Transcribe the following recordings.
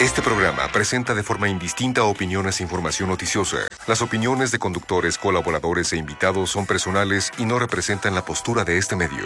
Este programa presenta de forma indistinta opiniones e información noticiosa. Las opiniones de conductores, colaboradores e invitados son personales y no representan la postura de este medio.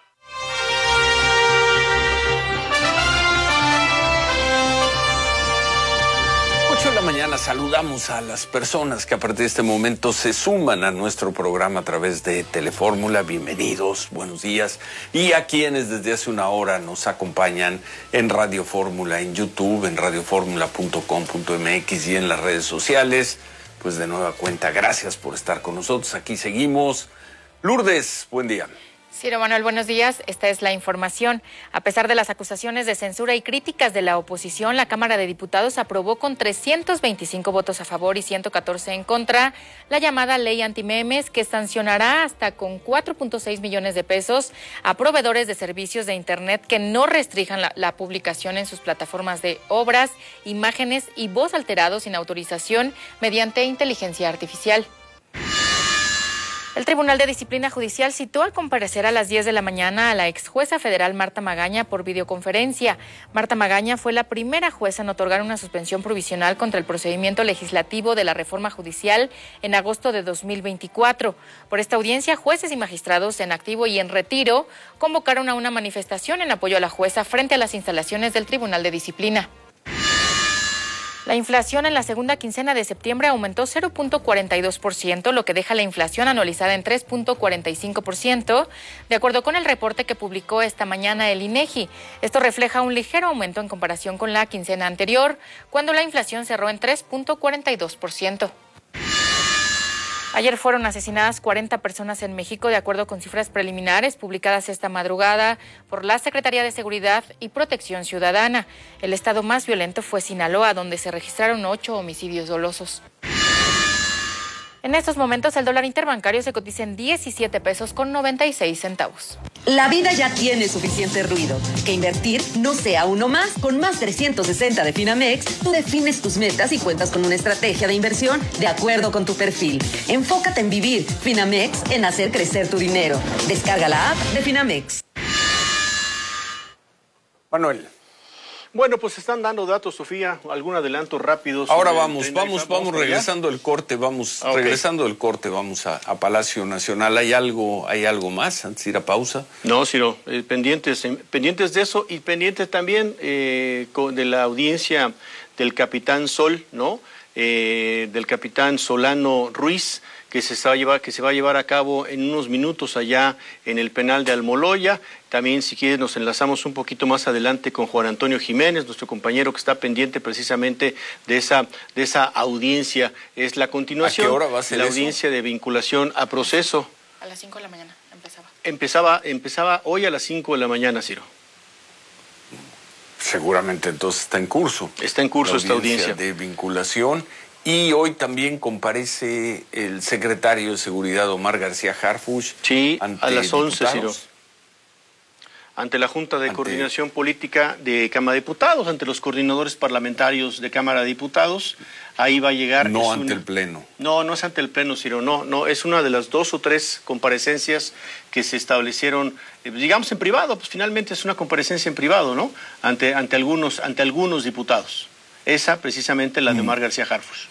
Mañana saludamos a las personas que a partir de este momento se suman a nuestro programa a través de Telefórmula. Bienvenidos, buenos días. Y a quienes desde hace una hora nos acompañan en Radio Fórmula, en YouTube, en radioformula.com.mx y en las redes sociales. Pues de nueva cuenta, gracias por estar con nosotros. Aquí seguimos. Lourdes, buen día. Ciro Manuel, buenos días. Esta es la información. A pesar de las acusaciones de censura y críticas de la oposición, la Cámara de Diputados aprobó con 325 votos a favor y 114 en contra la llamada Ley Antimemes, que sancionará hasta con 4.6 millones de pesos a proveedores de servicios de Internet que no restrinjan la publicación en sus plataformas de obras, imágenes y voz alterados sin autorización mediante inteligencia artificial. El Tribunal de Disciplina Judicial citó a comparecer a las 10 de la mañana a la ex jueza federal Marta Magaña por videoconferencia. Marta Magaña fue la primera jueza en otorgar una suspensión provisional contra el procedimiento legislativo de la reforma judicial en agosto de 2024. Por esta audiencia, jueces y magistrados en activo y en retiro convocaron a una manifestación en apoyo a la jueza frente a las instalaciones del Tribunal de Disciplina. La inflación en la segunda quincena de septiembre aumentó 0.42%, lo que deja la inflación anualizada en 3.45%, de acuerdo con el reporte que publicó esta mañana el INEGI. Esto refleja un ligero aumento en comparación con la quincena anterior, cuando la inflación cerró en 3.42%. Ayer fueron asesinadas 40 personas en México, de acuerdo con cifras preliminares publicadas esta madrugada por la Secretaría de Seguridad y Protección Ciudadana. El estado más violento fue Sinaloa, donde se registraron 8 homicidios dolosos. En estos momentos, el dólar interbancario se cotiza en 17 pesos con 96 centavos. La vida ya tiene suficiente ruido. Que invertir no sea uno más. Con más 360 de Finamex, tú defines tus metas y cuentas con una estrategia de inversión de acuerdo con tu perfil. Enfócate en vivir. Finamex, en hacer crecer tu dinero. Descarga la app de Finamex. Manuel. Bueno, pues están dando datos, Sofía, algún adelanto rápido. Ahora vamos regresando del corte, regresando del corte, vamos a Palacio Nacional. ¿Hay algo más antes de ir a pausa? No, Ciro, pendientes de eso y pendientes también de la audiencia del Capitán Sol, ¿no? Del Capitán Solano Ruiz, que se va a llevar a cabo en unos minutos allá en el penal de Almoloya. También, si quieres, nos enlazamos un poquito más adelante con Juan Antonio Jiménez, nuestro compañero que está pendiente precisamente de esa audiencia. Es la continuación. ¿A qué hora va a ser la eso? Audiencia de vinculación a proceso. A las 5 de la mañana empezaba. Empezaba hoy a las 5 de la mañana, Ciro. Seguramente entonces está en curso. Está en curso esta audiencia de vinculación. Y hoy también comparece el secretario de Seguridad, Omar García Harfuch. Sí, ante a las 11, diputados. Ciro. Ante la Junta de Coordinación Política de Cámara de Diputados, ante los coordinadores parlamentarios de Cámara de Diputados. Ahí va a llegar. No ante el Pleno. No es ante el Pleno, Ciro. No, es una de las 2 o 3 comparecencias que se establecieron, digamos, en privado. Pues finalmente es una comparecencia en privado, ¿no? Ante algunos diputados. Esa, precisamente, la de Omar García Harfuch.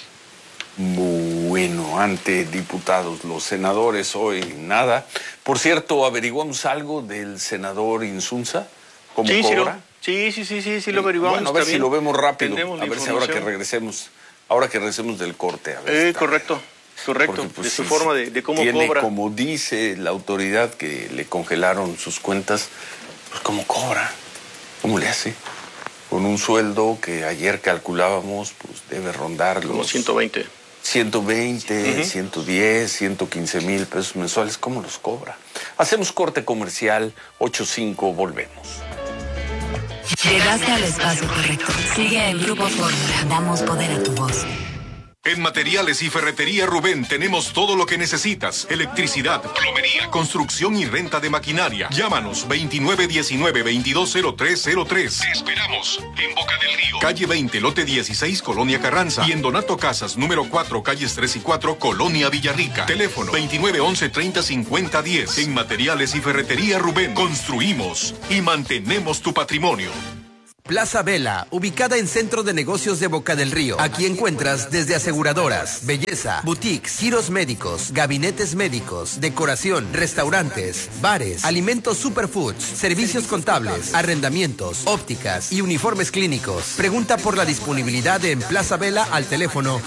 Bueno, ante diputados, los senadores hoy nada. Por cierto, ¿averiguamos algo del senador Insunza? ¿Cómo cobra? Sí, lo averiguamos. Bueno, a ver si lo vemos rápido. A ver si ahora que regresemos del corte. A ver correcto. Porque, pues, de su forma de cómo cobra. Como dice la autoridad que le congelaron sus cuentas, pues ¿cómo cobra? ¿Cómo le hace? Con un sueldo que ayer calculábamos, pues debe rondar como los 120, 110, 115 mil pesos mensuales. ¿Cómo los cobra? Hacemos corte comercial, 8:05, volvemos. Llegaste al espacio correcto. Sigue en Grupo Fórmula. Damos poder a tu voz. En Materiales y Ferretería Rubén tenemos todo lo que necesitas: electricidad, plomería, construcción y renta de maquinaria. Llámanos 2919-220303. Te esperamos en Boca del Río, calle 20, lote 16, Colonia Carranza, y en Donato Casas, número 4, calles 3 y 4, Colonia Villarrica. Teléfono 2911-305010. En Materiales y Ferretería Rubén construimos y mantenemos tu patrimonio. Plaza Vela, ubicada en Centro de Negocios de Boca del Río. Aquí encuentras desde aseguradoras, belleza, boutiques, giros médicos, gabinetes médicos, decoración, restaurantes, bares, alimentos superfoods, servicios contables, arrendamientos, ópticas y uniformes clínicos. Pregunta por la disponibilidad en Plaza Vela al teléfono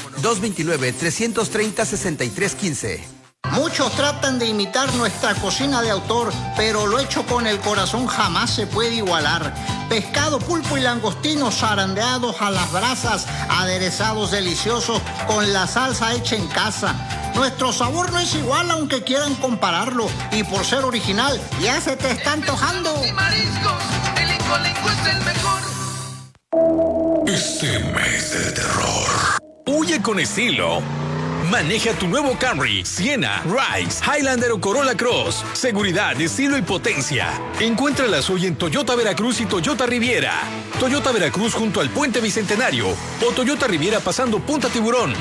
229-330-6315. Muchos tratan de imitar nuestra cocina de autor, pero lo hecho con el corazón jamás se puede igualar. Pescado, pulpo y langostinos zarandeados a las brasas, aderezados deliciosos con la salsa hecha en casa. Nuestro sabor no es igual aunque quieran compararlo, y por ser original ya se te está antojando. Y mariscos, el Incolenco es el mejor. Este mes de terror. Huye con estilo. Maneja tu nuevo Camry, Siena, Rise, Highlander o Corolla Cross. Seguridad, estilo y potencia. Encuéntralas hoy en Toyota Veracruz y Toyota Riviera. Toyota Veracruz junto al Puente Bicentenario o Toyota Riviera pasando Punta Tiburón.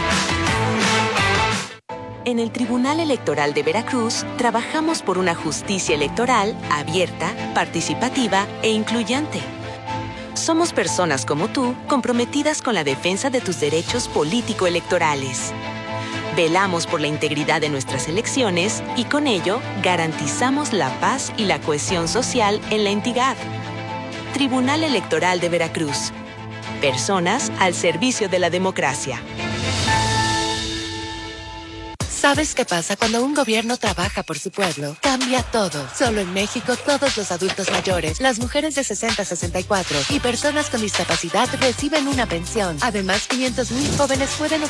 En el Tribunal Electoral de Veracruz trabajamos por una justicia electoral abierta, participativa e incluyente. Somos personas como tú comprometidas con la defensa de tus derechos político-electorales. Velamos por la integridad de nuestras elecciones y con ello garantizamos la paz y la cohesión social en la entidad. Tribunal Electoral de Veracruz. Personas al servicio de la democracia. ¿Sabes qué pasa cuando un gobierno trabaja por su pueblo? Cambia todo. Solo en México, todos los adultos mayores, las mujeres de 60 a 64 y personas con discapacidad reciben una pensión. Además, 500,000 jóvenes pueden